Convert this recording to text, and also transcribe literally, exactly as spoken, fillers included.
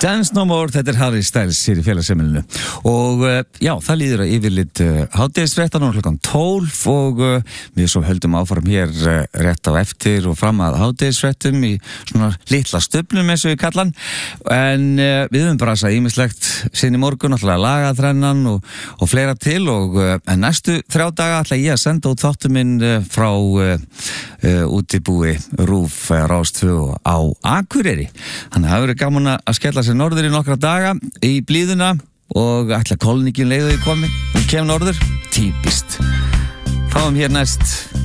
Dance No More, þetta er Harry Styles hér í félagsheimilinu og uh, já, það líður að yfirlit uh, hádegisfréttan og klukkan tólf og uh, við svo höldum áfram hér uh, rétt á eftir og fram að hádegisfréttum í svona litla stöfnum eins og við kallan en uh, við höfum bara að ýmislegt sinni morgun, alltaf lagaþrennan og, og fleira til og uh, en næstu þrjá daga ætla ég að senda út þáttum minn uh, frá uh, uh, útibúi Rúf uh, Rás tvö á Akureyri, þannig að það verður gaman að skella sér norður í nokkra daga í blíðuna og ætla kolningin leiðu í komi og kem norður, típist. Fáum hér næst